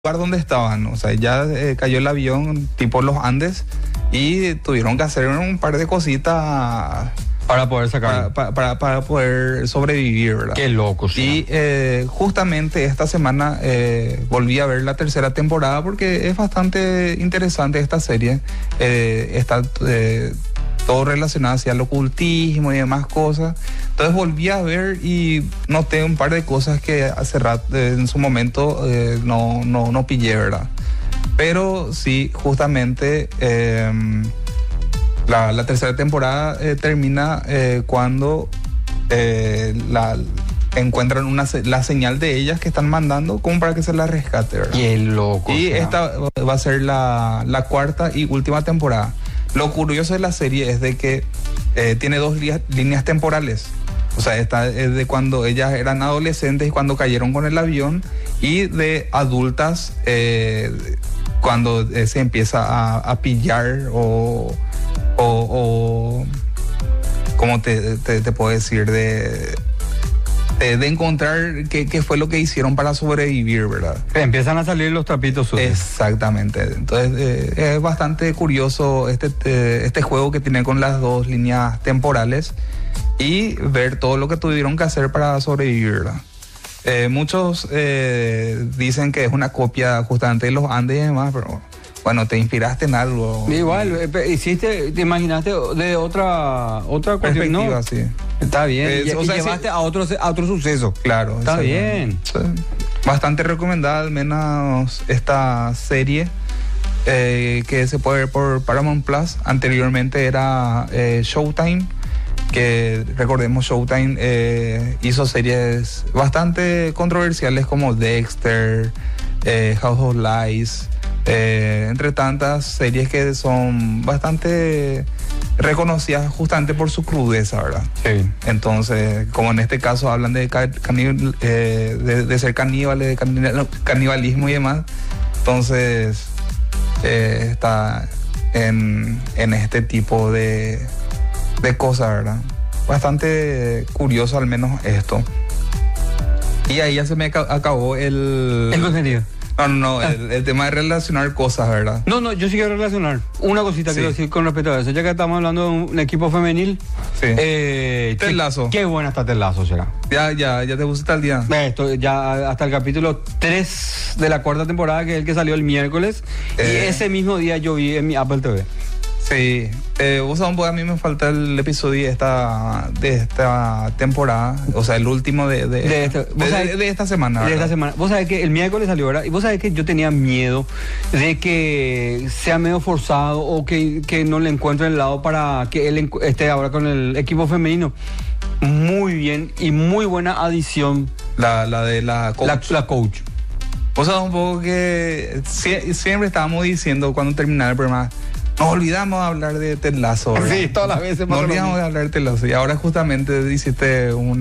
lugar donde estaban, o sea, ya cayó el avión tipo los Andes y tuvieron que hacer un par de cositas para poder sacar. Para poder sobrevivir, ¿verdad? Qué loco, sí. Y justamente esta semana volví a ver la tercera temporada porque es bastante interesante esta serie. Está todo relacionado hacia el ocultismo y demás cosas. Entonces volví a ver y noté un par de cosas que hace rato, en su momento, no pillé, ¿verdad? Pero sí, justamente la tercera temporada termina cuando encuentran la señal de ellas que están mandando como para que se la rescate, ¿verdad? Qué loco. Y esta va a ser la cuarta y última temporada. Lo curioso de la serie es de que tiene dos líneas temporales. O sea, esta es de cuando ellas eran adolescentes y cuando cayeron con el avión, y de adultas cuando se empieza a pillar o ¿cómo te puedo decir? De encontrar qué fue lo que hicieron para sobrevivir, ¿verdad? Empiezan a salir los trapitos sucios. Exactamente. Entonces es bastante curioso este juego que tiene con las dos líneas temporales y ver todo lo que tuvieron que hacer para sobrevivir, ¿verdad? Muchos dicen que es una copia justamente de los Andes y demás, pero bueno, te inspiraste en algo. Igual, te imaginaste de otra perspectiva, ¿no? Sí. Está bien. Y llevaste a otro suceso. Claro. Está bien. Bastante recomendada, al menos esta serie que se puede ver por Paramount Plus. Anteriormente era Showtime, que recordemos Showtime hizo series bastante controversiales como Dexter, House of Lies, entre tantas series que son bastante reconocidas justamente por su crudeza, ¿verdad? Sí. Entonces, como en este caso hablan de ser caníbales, de canibalismo y demás, entonces está en este tipo de cosas, ¿verdad? Bastante curioso al menos esto. Y ahí ya se me acabó el contenido. No, el tema de relacionar cosas, ¿verdad? No, yo sí quiero relacionar. Una cosita quiero decir con respecto a eso. Ya que estamos hablando de un equipo femenil. Sí. Ted Lasso. Qué buena está Ted Lasso, será. Ya te pusiste al día. Esto, ya hasta el capítulo 3 de la cuarta temporada, que es el que salió el miércoles. Y ese mismo día yo vi en mi Apple TV. Sí, vos sabés, a mí me falta el episodio de esta temporada, o sea, el último de esta semana. ¿Verdad? De esta semana. Vos sabés que el miércoles salió, ¿verdad? Y vos sabés que yo tenía miedo de que sea medio forzado o que no le encuentre el lado para que él esté ahora con el equipo femenino. Muy bien y muy buena adición. La de la coach. La coach. Vos sabés un poco que siempre estábamos diciendo cuando terminaba el programa, nos olvidamos de hablar de Ted Lasso, ¿verdad? Sí, todas las veces. Nos olvidamos de hablar de Ted Lasso. Y ahora justamente hiciste un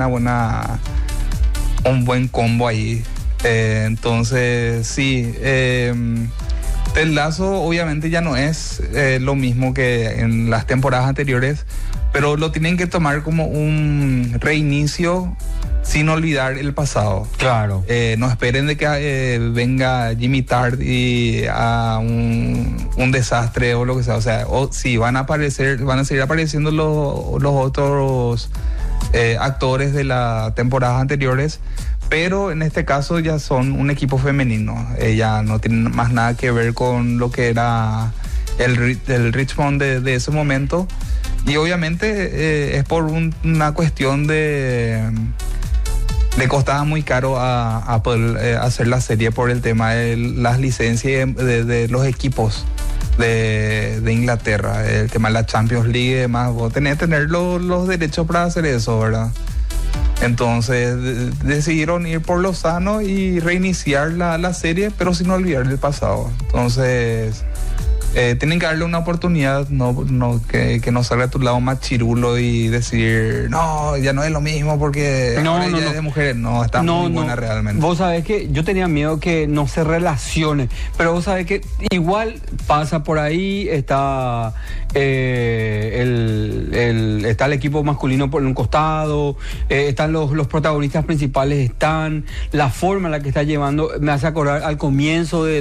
buen combo ahí. Entonces, sí. Ted Lasso obviamente ya no es lo mismo que en las temporadas anteriores, pero lo tienen que tomar como un reinicio sin olvidar el pasado. Claro. No esperen de que venga Jimmy Tart y a un desastre o lo que sea. O sea, sí, van a seguir apareciendo los otros actores de las temporadas anteriores, pero en este caso ya son un equipo femenino. Ya no tienen más nada que ver con lo que era el Richmond de ese momento. Y obviamente es por una cuestión le costaba muy caro a poder hacer la serie por el tema de las licencias de los equipos de Inglaterra, el tema de la Champions League y demás. Vos tenés que tener los derechos para hacer eso, ¿verdad? Entonces decidieron ir por lo sano y reiniciar la serie, pero sin olvidar el pasado. Entonces Tienen que darle una oportunidad, que no salga a tu lado más chirulo y decir, no, ya no es lo mismo porque ahora ella es de mujeres. No, está muy buena realmente. Vos sabés que yo tenía miedo que no se relacione, pero vos sabés que igual pasa por ahí, está está el equipo masculino por un costado, están los protagonistas principales, están la forma en la que está llevando, me hace acordar al comienzo de